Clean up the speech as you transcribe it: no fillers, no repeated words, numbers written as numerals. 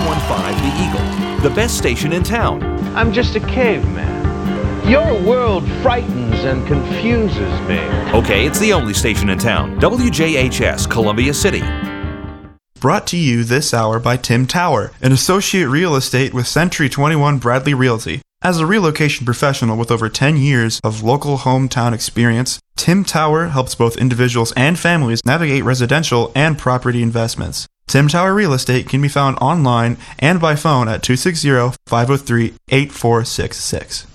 The Eagle, the best station in town. I'm just a caveman. Your world frightens and confuses me. Okay, it's the only station in town. WJHS, Columbia City. Brought to you this hour by Tim Tower, an associate real estate with Century 21 Bradley Realty. As a relocation professional with over 10 years of local hometown experience, Tim Tower helps both individuals and families navigate residential and property investments. Tim Tower Real Estate can be found online and by phone at 260-503-8466.